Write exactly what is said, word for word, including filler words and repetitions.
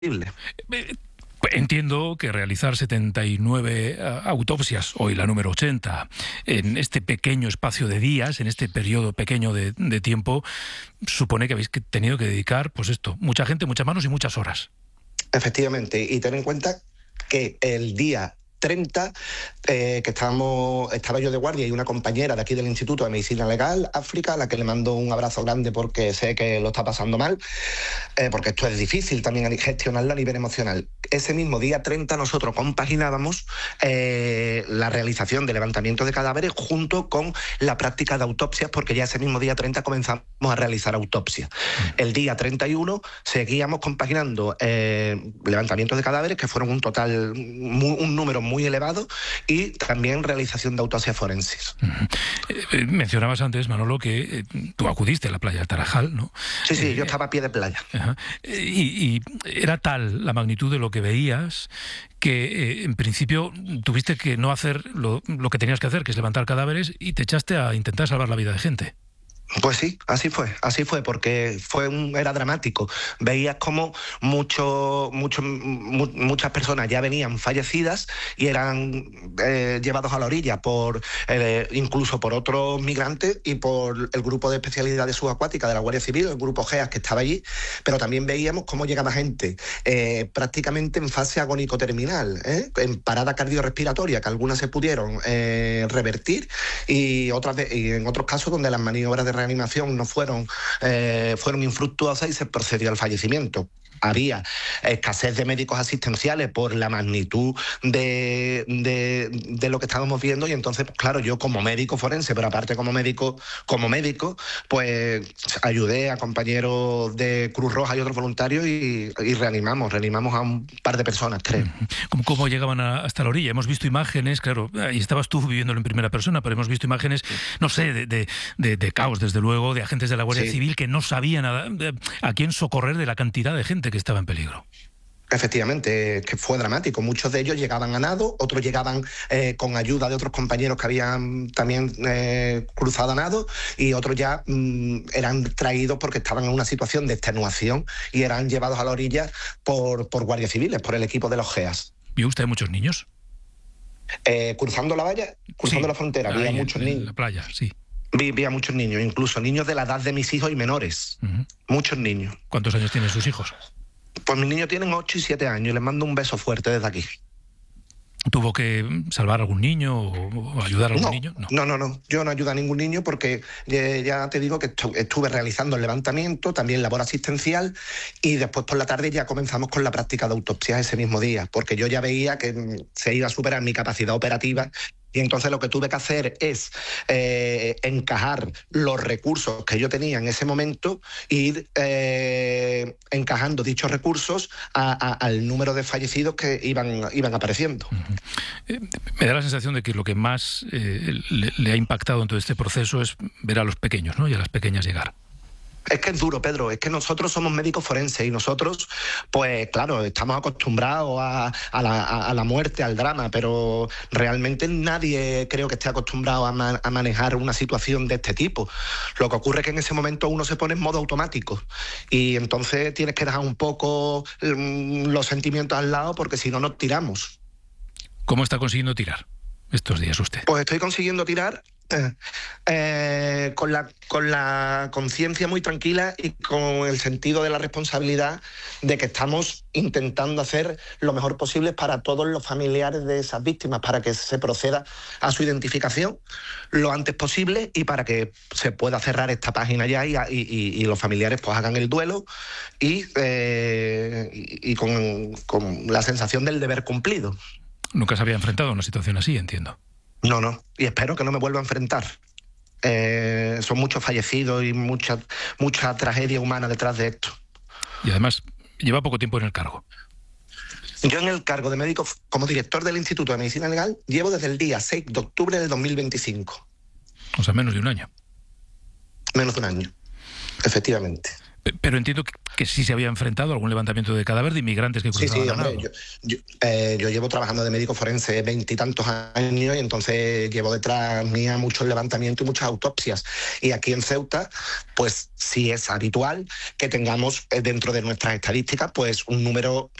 Entiendo que realizar setenta y nueve autopsias, hoy la número ochenta, en este pequeño espacio de días, en este periodo pequeño de, de tiempo, supone que habéis tenido que dedicar, pues esto, mucha gente, muchas manos y muchas horas. Efectivamente, y ten en cuenta que el día treinta, eh, que estábamos, estaba yo de guardia y una compañera de aquí del Instituto de Medicina Legal, África, a la que le mando un abrazo grande porque sé que lo está pasando mal, eh, porque esto es difícil también gestionarlo a nivel emocional. Ese mismo día treinta nosotros compaginábamos eh, la realización de levantamiento de cadáveres junto con la práctica de autopsias, porque ya ese mismo día treinta comenzamos a realizar autopsias. El día treinta y uno seguíamos compaginando eh, levantamientos de cadáveres, que fueron un total, muy, un número muy muy elevado, y también realización de autopsias forenses. Uh-huh. eh, mencionabas antes, Manolo, que eh, tú acudiste a la playa de Tarajal, ¿no? Sí, sí, eh, yo estaba a pie de playa. Uh-huh. eh, y, y era tal la magnitud de lo que veías que, eh, en principio, tuviste que no hacer lo, lo que tenías que hacer, que es levantar cadáveres, y te echaste a intentar salvar la vida de gente. Pues sí, así fue, así fue, porque fue un, era dramático. Veías como mucho, mucho, mu, muchas personas ya venían fallecidas y eran eh, llevados a la orilla por eh, incluso por otros migrantes y por el grupo de especialidades subacuáticas de la Guardia Civil, el grupo GEAS que estaba allí, pero también veíamos cómo llegaba gente eh, prácticamente en fase agónico-terminal, ¿eh? en parada cardiorrespiratoria, que algunas se pudieron eh, revertir y, otras de, y en otros casos donde las maniobras de reanimación no fueron, eh, fueron infructuosas y se procedió al fallecimiento. Había escasez de médicos asistenciales por la magnitud de, de, de lo que estábamos viendo, y entonces, claro, yo como médico forense, pero aparte como médico, como médico, pues ayudé a compañeros de Cruz Roja y otros voluntarios y, y reanimamos, reanimamos a un par de personas, creo. ¿Cómo, cómo llegaban a, hasta la orilla? Hemos visto imágenes, claro, y estabas tú viviéndolo en primera persona, pero hemos visto imágenes, no sé, de, de, de, de caos, desde luego, de agentes de la Guardia sí. Civil que no sabían a, a quién socorrer de la cantidad de gente que estaba en peligro. Efectivamente, que fue dramático. Muchos de ellos llegaban a nado, otros llegaban eh, con ayuda de otros compañeros que habían también eh, cruzado a nado, y otros ya mm, eran traídos porque estaban en una situación de extenuación y eran llevados a la orilla por, por guardias civiles, por el equipo de los GEAS. ¿Vio usted muchos niños? Eh, cruzando la valla, cruzando sí, la frontera, había muchos en, niños. En la playa, sí. Vi, vi a muchos niños, incluso niños de la edad de mis hijos y menores. Uh-huh. Muchos niños. ¿Cuántos años tienen sus hijos? Pues mis niños tienen ocho y siete años y les mando un beso fuerte desde aquí. ¿Tuvo que salvar a algún niño o ayudar a algún no, niño? No. no, no, no. Yo no ayudo a ningún niño porque eh, ya te digo que estuve realizando el levantamiento, también labor asistencial, y después por la tarde ya comenzamos con la práctica de autopsias ese mismo día, porque yo ya veía que se iba a superar mi capacidad operativa. Y entonces lo que tuve que hacer es eh, encajar los recursos que yo tenía en ese momento e ir eh, encajando dichos recursos a, a, al número de fallecidos que iban, iban apareciendo. Uh-huh. eh, me da la sensación de que lo que más eh, le, le ha impactado en todo este proceso es ver a los pequeños, ¿no? Y a las pequeñas llegar. Es que es duro, Pedro, es que nosotros somos médicos forenses y nosotros, pues claro, estamos acostumbrados a, a, la, a la muerte, al drama, pero realmente nadie creo que esté acostumbrado a, man, a manejar una situación de este tipo. Lo que ocurre es que en ese momento uno se pone en modo automático y entonces tienes que dejar un poco um, los sentimientos al lado, porque si no nos tiramos. ¿Cómo está consiguiendo tirar estos días usted? Pues estoy consiguiendo tirar Eh, eh, con la con la conciencia muy tranquila y con el sentido de la responsabilidad de que estamos intentando hacer lo mejor posible para todos los familiares de esas víctimas, para que se proceda a su identificación lo antes posible y para que se pueda cerrar esta página ya y, y, y los familiares pues hagan el duelo y, eh, y, y con, con la sensación del deber cumplido. Nunca se había enfrentado a una situación así, entiendo. No, no, y espero que no me vuelva a enfrentar. Eh, son muchos fallecidos y mucha, mucha tragedia humana detrás de esto. Y además, lleva poco tiempo en el cargo. Yo en el cargo de médico, como director del Instituto de Medicina Legal, llevo desde el día seis de octubre del dos mil veinticinco. O sea, menos de un año. Menos de un año, efectivamente. Pero entiendo que, que sí se había enfrentado a algún levantamiento de cadáver de inmigrantes que cruzaban Sí, sí, la hombre, nave. yo, yo, eh, yo llevo trabajando de médico forense veintitantos años y entonces llevo detrás mía muchos levantamientos y muchas autopsias. Y aquí en Ceuta, pues sí es habitual que tengamos eh, dentro de nuestras estadísticas pues un número